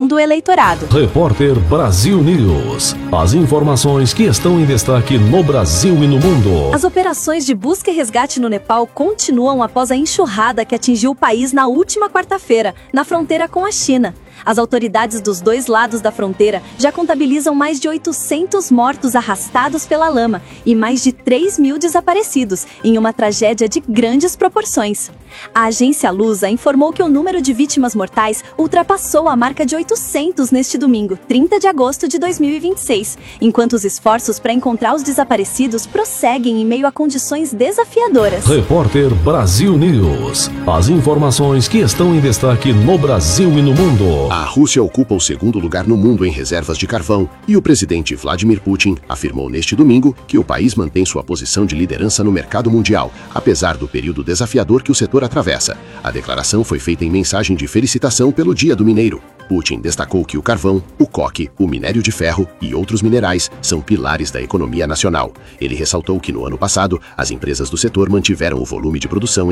do eleitorado. Repórter Brasil News. As informações que estão em destaque no Brasil e no mundo. As operações de busca e resgate no Nepal continuam após a enxurrada que atingiu o país na última quarta-feira, na fronteira com a China. As autoridades dos dois lados da fronteira já contabilizam mais de 800 mortos arrastados pela lama e mais de 3.000 desaparecidos, em uma tragédia de grandes proporções. A agência Lusa informou que o número de vítimas mortais ultrapassou a marca de 800 neste domingo, 30 de agosto de 2026, enquanto os esforços para encontrar os desaparecidos prosseguem em meio a condições desafiadoras. Repórter Brasil News. As informações que estão em destaque no Brasil e no mundo. A Rússia ocupa o segundo lugar no mundo em reservas de carvão e o presidente Vladimir Putin afirmou neste domingo que o país mantém sua posição de liderança no mercado mundial, apesar do período desafiador que o setor atravessa. A declaração foi feita em mensagem de felicitação pelo Dia do Mineiro. Putin destacou que o carvão, o coque, o minério de ferro e outros minerais são pilares da economia nacional. Ele ressaltou que no ano passado, as empresas do setor mantiveram o volume de produção em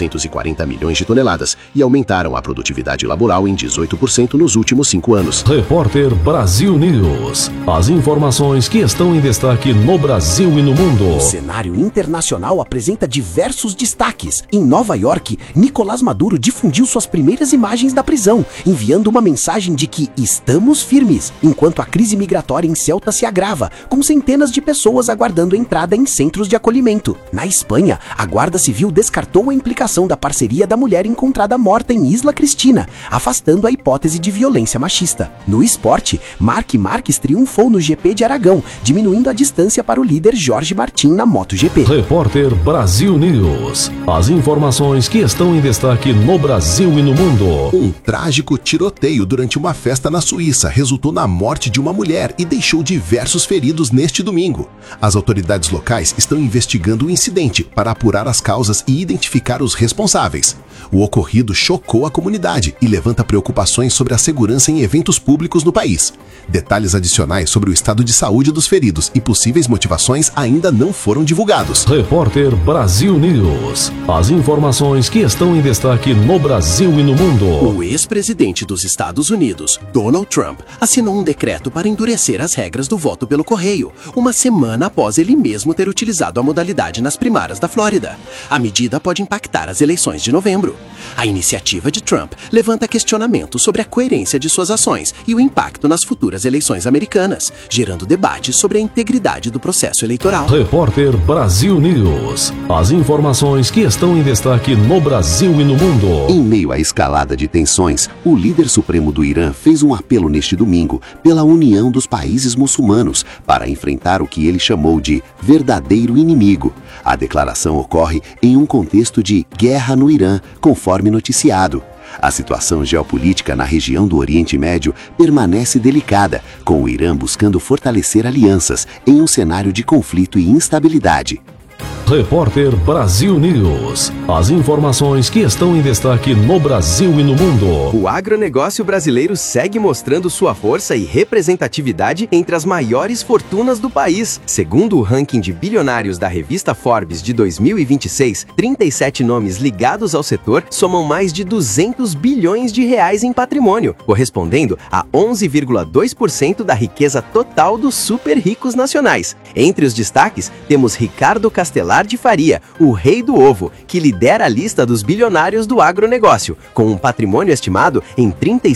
440 milhões de toneladas e aumentaram a produtividade laboral em 18% nos últimos 5 anos. Repórter Brasil News. As informações que estão em destaque no Brasil e no mundo. O cenário internacional apresenta diversos destaques. Em Nova York, Nicolás Maduro difundiu suas primeiras imagens da prisão, enviando uma mensagem de que estamos firmes, enquanto a crise migratória em Ceuta se agrava, com centenas de pessoas aguardando entrada em centros de acolhimento. Na Espanha, a Guarda Civil descartou a implicação da parceria da mulher encontrada morta em Isla Cristina, afastando a hipótese de violência machista. No esporte, Marc Marques triunfou no GP de Aragão, diminuindo a distância para o líder Jorge Martin na MotoGP. Repórter Brasil News. As informações que estão em destaque no Brasil e no mundo. Um trágico tiroteio durante uma festa na Suíça resultou na morte de uma mulher e deixou diversos feridos neste domingo. As autoridades locais estão investigando o incidente para apurar as causas e identificar os responsáveis. O ocorrido chocou a comunidade e levanta preocupações sobre a segurança em eventos públicos no país. Detalhes adicionais sobre o estado de saúde dos feridos e possíveis motivações ainda não foram divulgados. Repórter Brasil News. As informações que estão em destaque no Brasil e no mundo. O ex-presidente dos Estados Unidos, Donald Trump, assinou um decreto para endurecer as regras do voto pelo correio, uma semana após ele mesmo ter utilizado a modalidade nas primárias da Flórida. A medida pode impactar as eleições de novembro. A iniciativa de Trump levanta questionamentos sobre a coerência de suas ações e o impacto nas futuras eleições americanas, gerando debates sobre a integridade do processo eleitoral. Repórter Brasil News. As informações que estão em destaque no Brasil e no mundo. Em meio à escalada de tensões, o líder supremo do Irã fez um apelo neste domingo pela união dos países muçulmanos para enfrentar o que ele chamou de verdadeiro inimigo. A declaração ocorre em um contexto de guerra no Irã, conforme noticiado. A situação geopolítica na região do Oriente Médio permanece delicada, com o Irã buscando fortalecer alianças em um cenário de conflito e instabilidade. Repórter Brasil News. As informações que estão em destaque no Brasil e no mundo. O agronegócio brasileiro segue mostrando sua força e representatividade entre as maiores fortunas do país. Segundo o ranking de bilionários da revista Forbes de 2026, 37 nomes ligados ao setor somam mais de 200 bilhões de reais em patrimônio, correspondendo a 11,2% da riqueza total dos super ricos nacionais. Entre os destaques, temos Ricardo Castelar de Faria, o rei do ovo, que lidera a lista dos bilionários do agronegócio, com um patrimônio estimado em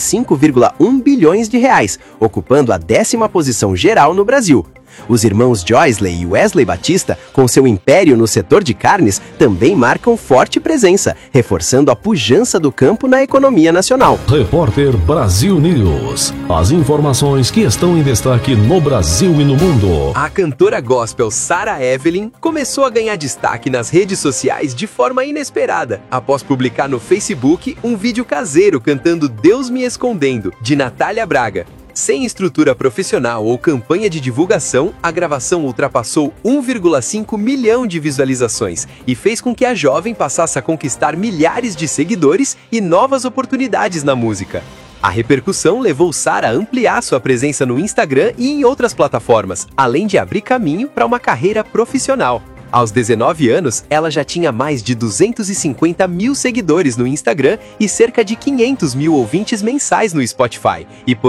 35,1 bilhões de reais, ocupando a 10ª posição geral no Brasil. Os irmãos Joisley e Wesley Batista, com seu império no setor de carnes, também marcam forte presença, reforçando a pujança do campo na economia nacional. Repórter Brasil News. As informações que estão em destaque no Brasil e no mundo. A cantora gospel Sarah Evelyn começou a ganhar destaque nas redes sociais de forma inesperada, após publicar no Facebook um vídeo caseiro cantando Deus Me Escondendo, de Natália Braga. Sem estrutura profissional ou campanha de divulgação, a gravação ultrapassou 1,5 milhão de visualizações e fez com que a jovem passasse a conquistar milhares de seguidores e novas oportunidades na música. A repercussão levou Sarah a ampliar sua presença no Instagram e em outras plataformas, além de abrir caminho para uma carreira profissional. Aos 19 anos, ela já tinha mais de 250 mil seguidores no Instagram e cerca de 500 mil ouvintes mensais no Spotify, e